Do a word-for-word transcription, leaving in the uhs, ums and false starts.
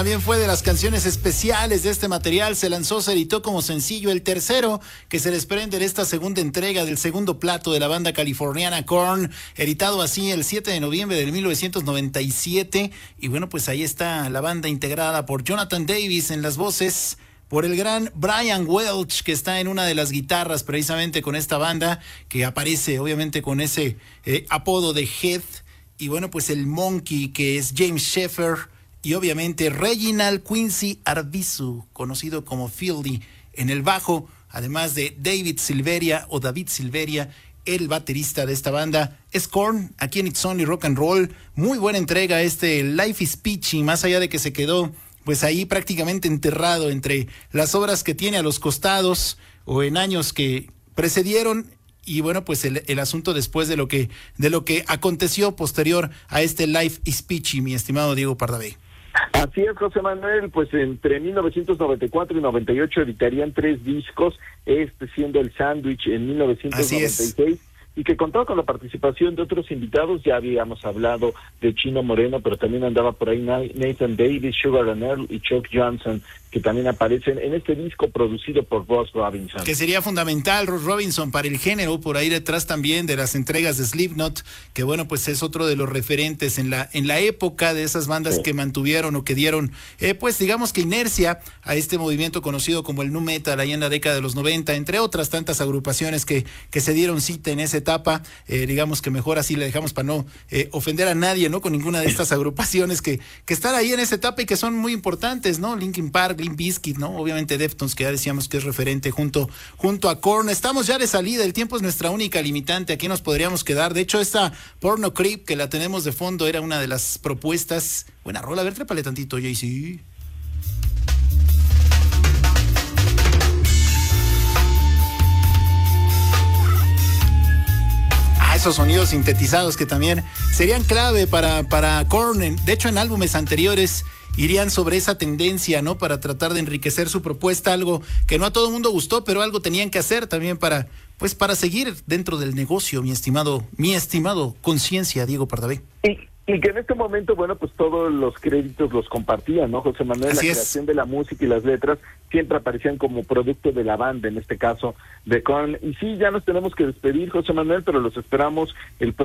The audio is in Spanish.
También fue de las canciones especiales de este material. Se lanzó, se editó como sencillo, el tercero que se desprende de esta segunda entrega del segundo plato de la banda californiana Korn, editado así el siete de noviembre de mil novecientos noventa y siete. Y bueno, pues ahí está la banda integrada por Jonathan Davis en las voces, por el gran Brian Welch, que está en una de las guitarras precisamente con esta banda, que aparece obviamente con ese eh, apodo de Head, y bueno, pues el Monkey, que es James Sheffer, y obviamente Reginald Quincy Arvizu, conocido como Fieldy, en el bajo, además de David Silveria o David Silveria, el baterista de esta banda. Es Korn, aquí en It's Only Rock and Roll. Muy buena entrega este Life is Peachy, más allá de que se quedó pues ahí prácticamente enterrado entre las obras que tiene a los costados o en años que precedieron. Y bueno, pues el, el asunto después de lo que de lo que aconteció posterior a este Life is Peachy, mi estimado Diego Pardavé. Así es, José Manuel, pues entre mil novecientos noventa y cuatro y noventa y ocho editarían tres discos, este siendo el Sándwich en mil novecientos noventa y seis, y que contaba con la participación de otros invitados. Ya habíamos hablado de Chino Moreno, pero también andaba por ahí Nathan Davis, Sugar and Earl y Chuck Johnson, que también aparecen en este disco producido por Ross Robinson. Que sería fundamental, Ross Robinson, para el género, por ahí detrás también de las entregas de Slipknot, que bueno, pues es otro de los referentes en la en la época de esas bandas sí. que mantuvieron o que dieron, eh, pues digamos que inercia a este movimiento conocido como el nu metal, ahí en la década de los noventa, entre otras tantas agrupaciones que, que se dieron cita en esa etapa. Eh, digamos que mejor así le dejamos para no eh, ofender a nadie, ¿no? Con ninguna de estas agrupaciones que, que están ahí en esa etapa y que son muy importantes, ¿no? Linkin Park, Limp Bizkit, ¿no? Obviamente Deftones, que ya decíamos que es referente junto, junto a Korn. Estamos ya de salida, el tiempo es nuestra única limitante, aquí nos podríamos quedar. De hecho, esta Porno Creep que la tenemos de fondo era una de las propuestas. Buena rola, a ver, trépale tantito, Jaycee. Ah, esos sonidos sintetizados que también serían clave para, para Korn. De hecho, en álbumes anteriores irían sobre esa tendencia, ¿no? Para tratar de enriquecer su propuesta, algo que no a todo el mundo gustó, pero algo tenían que hacer también para, pues, para seguir dentro del negocio, mi estimado, mi estimado Conciencia, Diego Pardavé. Y, y que en este momento, bueno, pues todos los créditos los compartían, ¿no, José Manuel? Así la es. Creación de la música y las letras siempre aparecían como producto de la banda, en este caso de Korn. Y sí, ya nos tenemos que despedir, José Manuel, pero los esperamos el próximo